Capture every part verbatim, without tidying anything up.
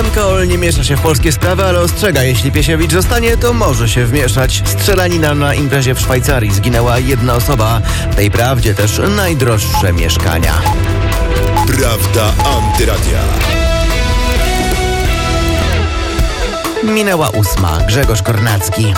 M K O L nie miesza się w polskie sprawy, ale ostrzega, jeśli Piesiewicz zostanie, to może się wmieszać. Strzelanina na imprezie w Szwajcarii. Zginęła jedna osoba. W tej prawdzie też najdroższe mieszkania. Prawda Antyradia. Minęła ósma. Grzegorz Kornacki.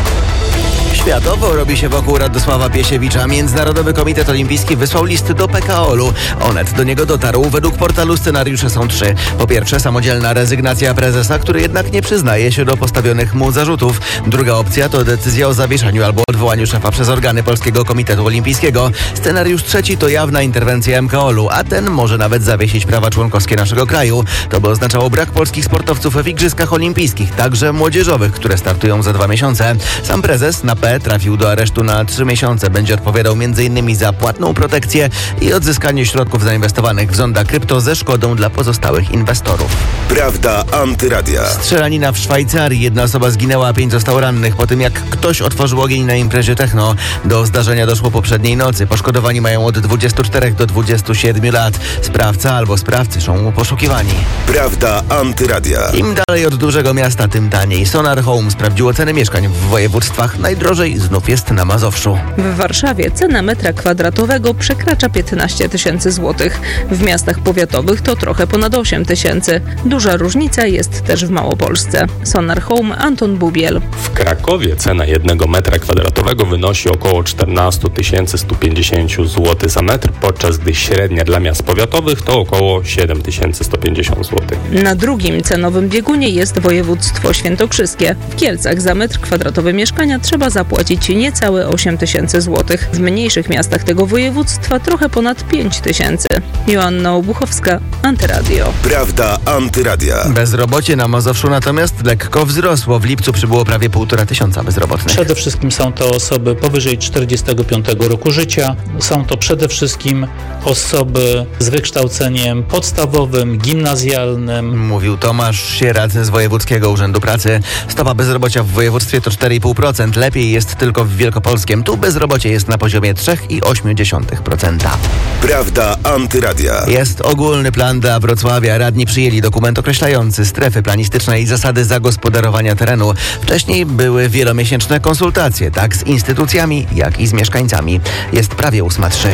Światowo robi się wokół Radosława Piesiewicza. Międzynarodowy Komitet Olimpijski wysłał list do P K O L u. Onet do niego dotarł. Według portalu scenariusze są trzy. Po pierwsze, samodzielna rezygnacja prezesa, który jednak nie przyznaje się do postawionych mu zarzutów. Druga opcja to decyzja o zawieszeniu albo odwołaniu szefa przez organy Polskiego Komitetu Olimpijskiego. Scenariusz trzeci to jawna interwencja M K O L u, a ten może nawet zawiesić prawa członkowskie naszego kraju. To by oznaczało brak polskich sportowców w Igrzyskach Olimpijskich, także młodzieżowych, które startują za dwa miesiące. Sam prezes na P trafił do aresztu na trzy miesiące. Będzie odpowiadał m in za płatną protekcję i odzyskanie środków zainwestowanych w zonda krypto ze szkodą dla pozostałych inwestorów. Prawda Antyradia. Strzelanina w Szwajcarii. Jedna osoba zginęła, a pięć zostało rannych po tym, jak ktoś otworzył ogień na imprezie techno. Do zdarzenia doszło poprzedniej nocy. Poszkodowani mają od dwudziestu czterech do dwudziestu siedmiu lat. Sprawca albo sprawcy są poszukiwani. Prawda Antyradia. Im dalej od dużego miasta, tym taniej. Sonar Home sprawdziło ceny mieszkań w województwach. Najdrożej znów jest na Mazowszu. W Warszawie cena metra kwadratowego przekracza piętnaście tysięcy złotych. W miastach powiatowych to trochę ponad osiem tysięcy. Duża różnica jest też w Małopolsce. Sonar Home, Anton Bubiel. W Krakowie cena jednego metra kwadratowego wynosi około czternaście tysięcy sto pięćdziesiąt złotych za metr, podczas gdy średnia dla miast powiatowych to około siedem tysięcy sto pięćdziesiąt złotych. Na drugim cenowym biegunie jest województwo świętokrzyskie. W Kielcach za metr kwadratowy mieszkania trzeba zapłacić niecałe osiem tysięcy złotych. W mniejszych miastach tego województwa trochę ponad pięć tysięcy. Joanna Obuchowska, Antyradio. Prawda Antyradia. Bezrobocie na Mazowszu natomiast lekko wzrosło. W lipcu przybyło prawie półtora tysiąca bezrobotnych. Przede wszystkim są to osoby powyżej czterdziestego piątego roku życia. Są to przede wszystkim osoby z wykształceniem podstawowym, gimnazjalnym. Mówił Tomasz Sierat z Wojewódzkiego Urzędu Pracy. Stopa bezrobocia w województwie to cztery i pół procent. Lepiej jest tylko w Wielkopolskiem. Tu bezrobocie jest na poziomie trzy i osiem dziesiątych procent. Prawda Antyradia. Jest ogólny plan dla Wrocławia. Radni przyjęli dokument określający strefy planistyczne i zasady zagospodarowania terenu. Wcześniej były wielomiesięczne konsultacje, tak z instytucjami, jak i z mieszkańcami. Jest prawie ósma trzy.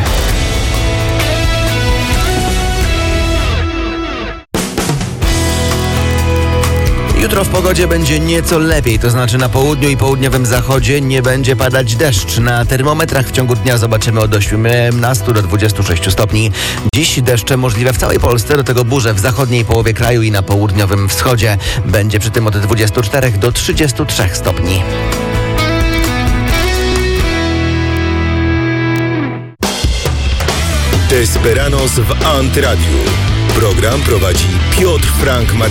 Jutro w pogodzie będzie nieco lepiej, to znaczy na południu i południowym zachodzie nie będzie padać deszcz. Na termometrach w ciągu dnia zobaczymy od osiemnastu do dwudziestu sześciu stopni. Dziś deszcze możliwe w całej Polsce, do tego burze w zachodniej połowie kraju i na południowym wschodzie. Będzie przy tym od dwudziestu czterech do trzydziestu trzech stopni. Desperanos w Antyradiu. Program prowadzi Piotr Frank Marcin.